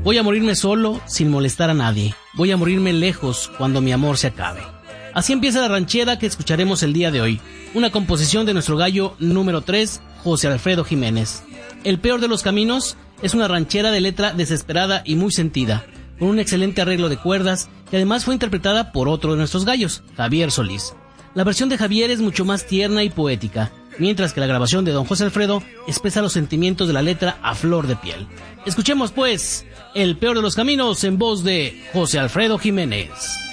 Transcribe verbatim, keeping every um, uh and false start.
Voy a morirme solo, sin molestar a nadie. Voy a morirme lejos cuando mi amor se acabe. Así empieza la ranchera que escucharemos el día de hoy. Una composición de nuestro gallo número tres, José Alfredo Jiménez. El peor de los caminos es una ranchera de letra desesperada y muy sentida, con un excelente arreglo de cuerdas, que además fue interpretada por otro de nuestros gallos, Javier Solís. La versión de Javier es mucho más tierna y poética, mientras que la grabación de don José Alfredo expresa los sentimientos de la letra a flor de piel. Escuchemos pues El peor de los caminos en voz de José Alfredo Jiménez.